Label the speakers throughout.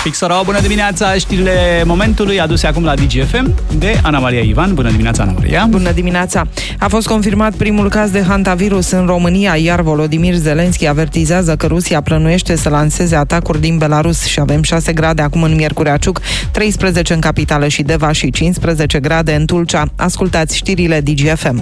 Speaker 1: Fixărau, bună dimineața, știrile momentului aduse acum la DGFM de Ana Maria Ivan. Bună dimineața, Ana Maria.
Speaker 2: Bună dimineața. A fost confirmat primul caz de hantavirus în România, iar Volodymyr Zelensky avertizează că Rusia plănuiește să lanseze atacuri din Belarus și avem 6 grade acum în Miercurea Ciuc, 13 în capitală și Deva și 15 grade în Tulcea. Ascultați știrile DGFM.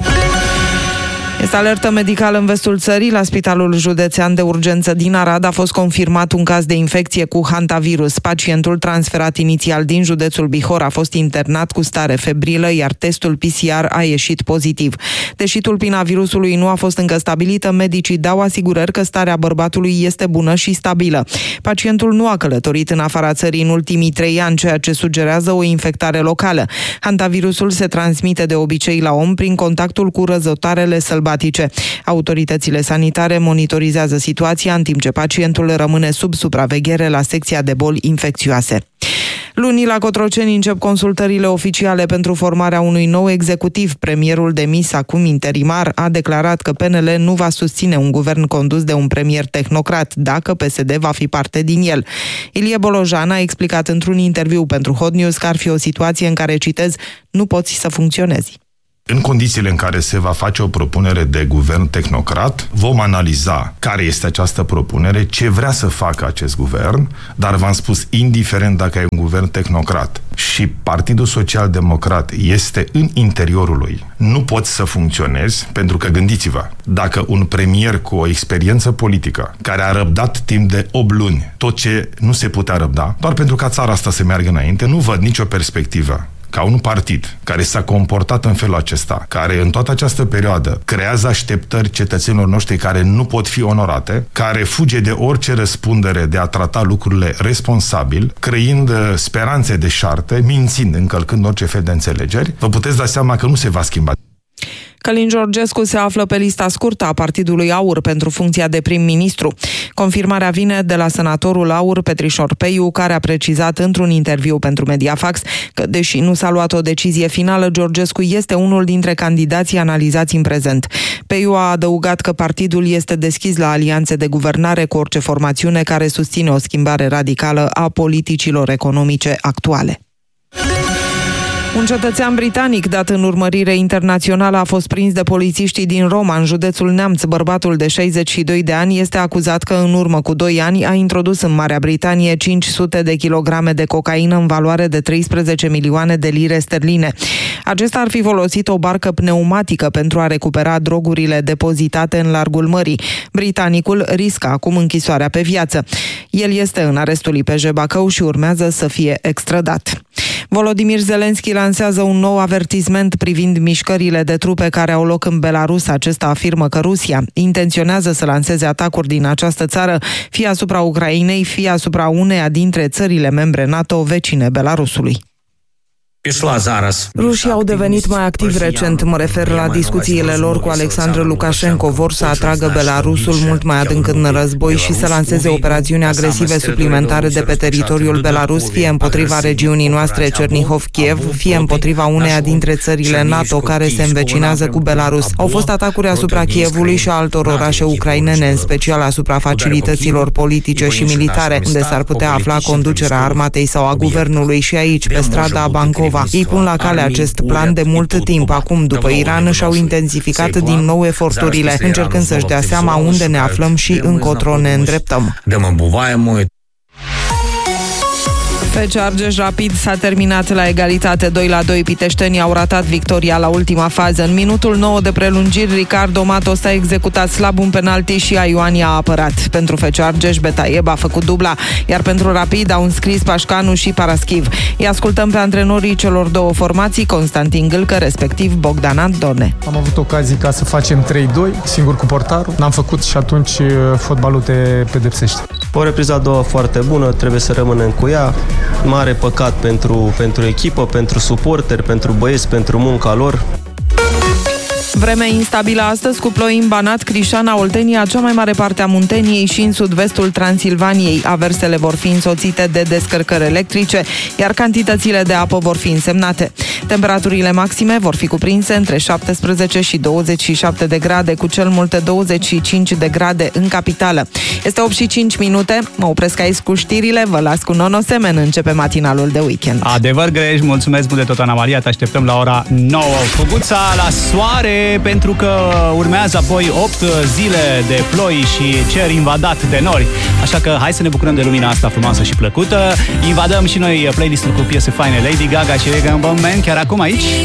Speaker 2: Este alertă medicală în vestul țării. La Spitalul Județean de Urgență din Arad a fost confirmat un caz de infecție cu hantavirus. Pacientul, transferat inițial din județul Bihor, a fost internat cu stare febrilă, iar testul PCR a ieșit pozitiv. Deși tulpina virusului nu a fost încă stabilită, medicii dau asigurări că starea bărbatului este bună și stabilă. Pacientul nu a călătorit în afara țării în ultimii 3 ani, ceea ce sugerează o infectare locală. Hantavirusul se transmite de obicei la om prin contactul cu răzătoarele sălbatice. Autoritățile sanitare monitorizează situația în timp ce pacientul rămâne sub supraveghere la secția de boli infecțioase. Luni, la Cotroceni, încep consultările oficiale pentru formarea unui nou executiv. Premierul demis, acum interimar, a declarat că PNL nu va susține un guvern condus de un premier tehnocrat, dacă PSD va fi parte din el. Ilie Bolojan a explicat într-un interviu pentru Hot News că ar fi o situație în care, citez, nu poți să funcționezi.
Speaker 3: În condițiile în care se va face o propunere de guvern tehnocrat, vom analiza care este această propunere, ce vrea să facă acest guvern, dar v-am spus, indiferent dacă e un guvern tehnocrat și Partidul Social Democrat este în interiorul lui, nu poți să funcționezi, pentru că gândiți-vă, dacă un premier cu o experiență politică, care a răbdat timp de 8 luni tot ce nu se putea răbda, doar pentru ca țara asta să meargă înainte, nu văd nicio perspectivă ca un partid care s-a comportat în felul acesta, care în toată această perioadă creează așteptări cetățenilor noștri care nu pot fi onorate, care fuge de orice răspundere de a trata lucrurile responsabil, creând speranțe deșarte, mințind, încălcând orice fel de înțelegeri, vă puteți da seama că nu se va schimba.
Speaker 2: Călin Georgescu se află pe lista scurtă a Partidului Aur pentru funcția de prim-ministru. Confirmarea vine de la senatorul Aur Petrișor Peiu, care a precizat într-un interviu pentru Mediafax că, deși nu s-a luat o decizie finală, Georgescu este unul dintre candidații analizați în prezent. Peiu a adăugat că partidul este deschis la alianțe de guvernare cu orice formațiune care susține o schimbare radicală a politicilor economice actuale. Un cetățean britanic dat în urmărire internațională a fost prins de polițiștii din Roma, în județul Neamț. Bărbatul de 62 de ani este acuzat că în urmă cu 2 ani a introdus în Marea Britanie 500 de kilograme de cocaină în valoare de 13 milioane de lire sterline. Acesta ar fi folosit o barcă pneumatică pentru a recupera drogurile depozitate în largul mării. Britanicul riscă acum închisoarea pe viață. El este în arestul IPJ Bacău și urmează să fie extradat. Volodymyr Zelensky lansează un nou avertisment privind mișcările de trupe care au loc în Belarus. Acesta afirmă că Rusia intenționează să lanseze atacuri din această țară, fie asupra Ucrainei, fie asupra uneia dintre țările membre NATO vecine Belarusului. Rușii au devenit mai activi recent, mă refer la discuțiile lor cu Alexandru Lukashenko. Vor să atragă Belarusul mult mai adânc în război și să lanseze operațiuni agresive suplimentare de pe teritoriul Belarus, fie împotriva regiunii noastre Chernihov-Kiev, fie împotriva uneia dintre țările NATO care se învecinează cu Belarus. Au fost atacuri asupra Kievului și a altor orașe ucrainene, în special asupra facilităților politice și militare, unde s-ar putea afla conducerea armatei sau a guvernului, și aici, pe strada Bancova. Ei pun la cale acest plan de mult timp. Acum, după Iran, și-au intensificat din nou eforturile, încercând să-și dea seama unde ne aflăm și încotro ne îndreptăm. FC Argeș Rapid s-a terminat la egalitate 2-2. Piteștenii au ratat victoria la ultima fază. În minutul 9 de prelungiri, Ricardo Matos a executat slab un penalti și Ioani a apărat. Pentru FC Argeș, Betaeb a făcut dubla, iar pentru Rapid au înscris Pașcanu și Paraschiv. Îi ascultăm pe antrenorii celor două formații, Constantin Gâlcă, respectiv Bogdan Andone.
Speaker 4: Am avut ocazii ca să facem 3-2, singur cu portarul. N-am făcut și atunci fotbalul te pedepsește.
Speaker 5: O repriză a doua foarte bună, trebuie să rămânem cu ea. Mare păcat pentru echipă, pentru suporteri, pentru băieți, pentru munca lor.
Speaker 2: Vreme instabilă astăzi cu ploi în Banat, Crișana, Oltenia, cea mai mare parte a Munteniei și în sud-vestul Transilvaniei. Aversele vor fi însoțite de descărcări electrice, iar cantitățile de apă vor fi însemnate. Temperaturile maxime vor fi cuprinse între 17 și 27 de grade, cu cel mult 25 de grade în capitală. Este 8 și 5 minute, mă opresc aici cu știrile, vă las cu Nono Semen, începe matinalul de weekend.
Speaker 1: Adevăr greș, mulțumesc mult de tot, Ana Maria, te așteptăm la ora 9. Cuguța la soare, pentru că urmează apoi 8 zile de ploi și cer invadat de nori. Așa că hai să ne bucurăm de lumina asta frumoasă și plăcută. Invadăm și noi playlistul cu piese faine, Lady Gaga și Regan Bowman, chiar acum aici.